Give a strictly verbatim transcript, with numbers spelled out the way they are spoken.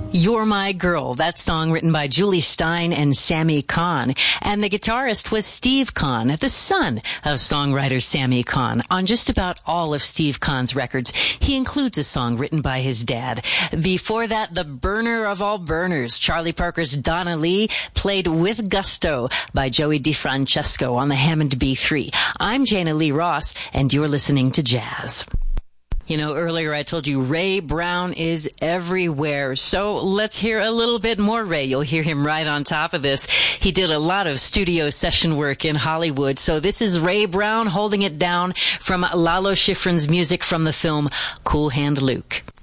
You're My Girl, that song written by Julie Stein and Sammy Cahn. And the guitarist was Steve Cahn, the son of songwriter Sammy Cahn. On just about all of Steve Cahn's records, he includes a song written by his dad. Before that, the burner of all burners, Charlie Parker's Donna Lee, played with gusto by Joey DeFrancesco on the Hammond B three. I'm Jana Lee Ross, and you're listening to Jazz. You know, earlier I told you Ray Brown is everywhere. So let's hear a little bit more Ray. You'll hear him right on top of this. He did a lot of studio session work in Hollywood. So this is Ray Brown holding it down from Lalo Schifrin's music from the film Cool Hand Luke.